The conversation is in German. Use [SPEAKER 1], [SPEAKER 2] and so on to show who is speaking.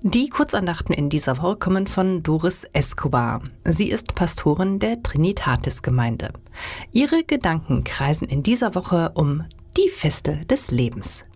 [SPEAKER 1] Die Kurzandachten in dieser Woche kommen von Doris Escobar. Sie ist Pastorin der Trinitatis-Gemeinde. Ihre Gedanken kreisen in dieser Woche um die Feste des Lebens.